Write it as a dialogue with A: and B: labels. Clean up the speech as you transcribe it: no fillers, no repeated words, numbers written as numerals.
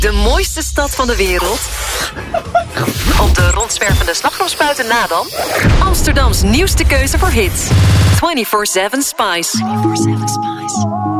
A: De mooiste stad van de wereld? Op de rondzwervende slagroomspuiten na dan? Amsterdams nieuwste keuze voor hits. 24/7 Spice. 24/7 Spice.